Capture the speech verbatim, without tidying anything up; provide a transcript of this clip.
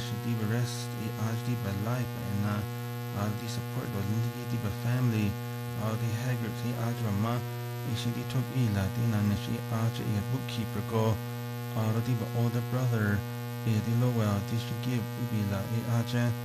should give a rest i aj di ba life and uh all the support was in di ba family all the haggard the aj ma i should di took ila di na na shi aj a bookkeeper go all the ba older brother e di lo well di should give ila e aj